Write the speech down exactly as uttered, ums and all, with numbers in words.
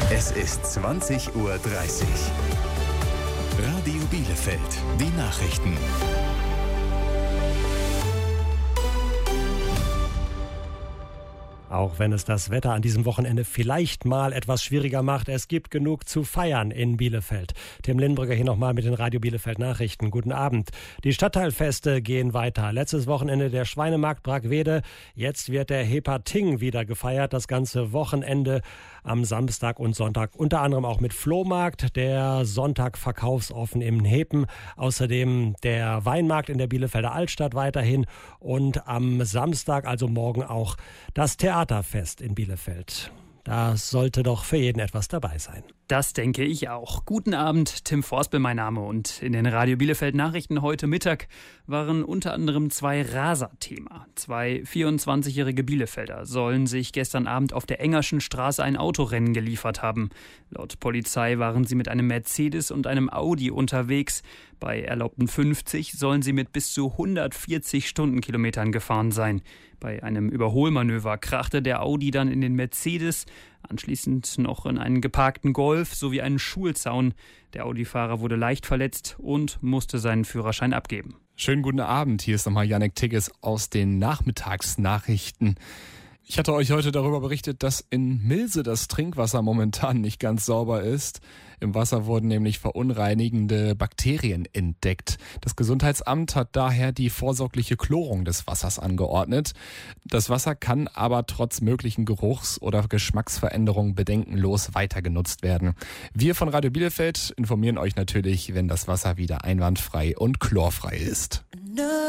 Es ist zwanzig Uhr dreißig. Radio Bielefeld, die Nachrichten. Auch wenn es das Wetter an diesem Wochenende vielleicht mal etwas schwieriger macht, es gibt genug zu feiern in Bielefeld. Tim Lindbrügger hier nochmal mit den Radio Bielefeld Nachrichten. Guten Abend. Die Stadtteilfeste gehen weiter. Letztes Wochenende der Schweinemarkt Bragwede. Jetzt wird der Hepating wieder gefeiert. Das ganze Wochenende am Samstag und Sonntag. Unter anderem auch mit Flohmarkt. Der Sonntag verkaufsoffen im Hepen. Außerdem der Weinmarkt in der Bielefelder Altstadt weiterhin. Und am Samstag, also morgen auch das Theaterfest in Bielefeld. Da sollte doch für jeden etwas dabei sein. Das denke ich auch. Guten Abend, Tim Forspel mein Name, und in den Radio Bielefeld Nachrichten heute Mittag waren unter anderem zwei Raser Thema. Zwei vierundzwanzigjährige Bielefelder sollen sich gestern Abend auf der Engerschen Straße ein Autorennen geliefert haben. Laut Polizei waren sie mit einem Mercedes und einem Audi unterwegs. Bei erlaubten fünfzig sollen sie mit bis zu hundertvierzig Stundenkilometern gefahren sein. Bei einem Überholmanöver krachte der Audi dann in den Mercedes, anschließend noch in einen geparkten Golf sowie einen Schulzaun. Der Audi-Fahrer wurde leicht verletzt und musste seinen Führerschein abgeben. Schönen guten Abend, hier ist nochmal Janek Tigges aus den Nachmittagsnachrichten. Ich hatte euch heute darüber berichtet, dass in Milse das Trinkwasser momentan nicht ganz sauber ist. Im Wasser wurden nämlich verunreinigende Bakterien entdeckt. Das Gesundheitsamt hat daher die vorsorgliche Chlorung des Wassers angeordnet. Das Wasser kann aber trotz möglichen Geruchs- oder Geschmacksveränderungen bedenkenlos weiter genutzt werden. Wir von Radio Bielefeld informieren euch natürlich, wenn das Wasser wieder einwandfrei und chlorfrei ist.